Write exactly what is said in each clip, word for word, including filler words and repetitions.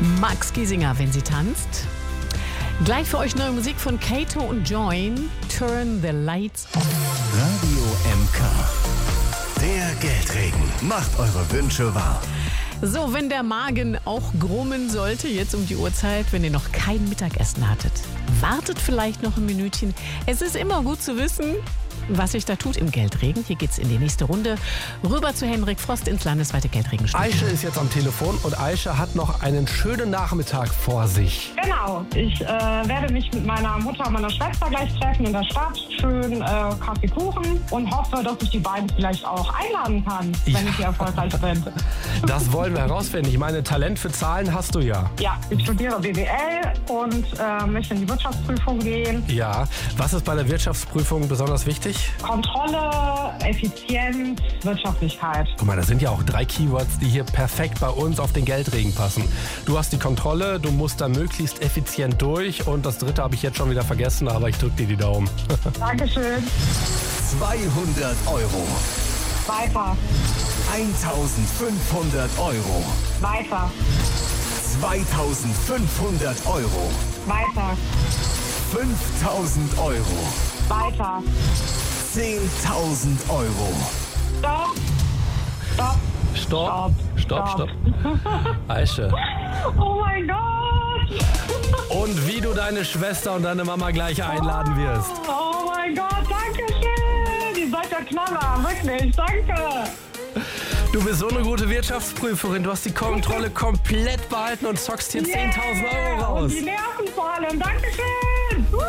Max Giesinger, wenn sie tanzt. Gleich für euch neue Musik von Kato und Join. Turn the Lights Off. Radio M K. Der Geldregen macht eure Wünsche wahr. So, wenn der Magen auch grummen sollte, jetzt um die Uhrzeit, wenn ihr noch kein Mittagessen hattet, wartet vielleicht noch ein Minütchen. Es ist immer gut zu wissen, was sich da tut im Geldregen. Hier geht's in die nächste Runde. Rüber zu Henrik Frost ins landesweite Geldregenstudio. Aische ist jetzt am Telefon und Aische hat noch einen schönen Nachmittag vor sich. Genau. Ich äh, werde mich mit meiner Mutter und meiner Schwester gleich treffen in der Stadt. Schön äh, Kaffee, Kuchen und hoffe, dass ich die beiden vielleicht auch einladen kann, wenn Ja. ich hier erfolgreich bin. Das wollen wir herausfinden. Ich meine, Talent für Zahlen hast du ja. Ja, ich studiere B W L und äh, möchte in die Wirtschaftsprüfung gehen. Ja. Was ist bei der Wirtschaftsprüfung besonders wichtig? Kontrolle, Effizienz, Wirtschaftlichkeit. Guck mal, das sind ja auch drei Keywords, die hier perfekt bei uns auf den Geldregen passen. Du hast die Kontrolle, du musst da möglichst effizient durch und das dritte habe ich jetzt schon wieder vergessen, aber ich drücke dir die Daumen. Dankeschön. zweihundert Euro. Weiter, eintausendfünfhundert Euro. weiter, zweitausendfünfhundert Euro. weiter, fünftausend Euro. weiter. zehntausend Euro. Stopp, stopp, Stopp, stopp, stopp. Aische. Oh mein Gott. Und wie du deine Schwester und deine Mama gleich einladen wirst. Oh mein Gott, danke schön. Ihr seid der Knaller, wirklich, danke. Du bist so eine gute Wirtschaftsprüferin. Du hast die Kontrolle komplett behalten und zockst hier zehntausend Euro raus. Und die Nerven vor allem, danke schön. Uh.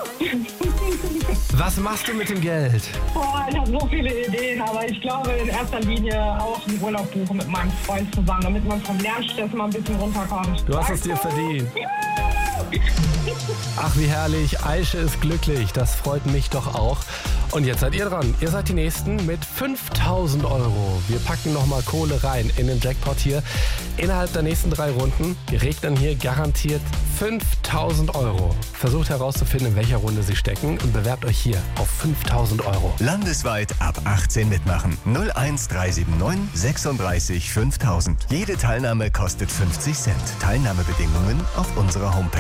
Was machst du mit dem Geld? Boah, ich habe so viele Ideen, aber ich glaube in erster Linie auch einen Urlaub buchen mit meinem Freund zusammen, damit man vom Lernstress mal ein bisschen runterkommt. Du hast es dir verdient. Ach, wie herrlich. Aische ist glücklich. Das freut mich doch auch. Und jetzt seid ihr dran. Ihr seid die Nächsten mit fünftausend Euro. Wir packen nochmal Kohle rein in den Jackpot hier. Innerhalb der nächsten drei Runden regnen hier garantiert fünftausend Euro. Versucht herauszufinden, in welcher Runde sie stecken und bewerbt euch hier auf fünftausend Euro. Landesweit ab achtzehn mitmachen. null eins drei sieben neun sechsunddreißig fünftausend. Jede Teilnahme kostet fünfzig Cent. Teilnahmebedingungen auf unserer Homepage.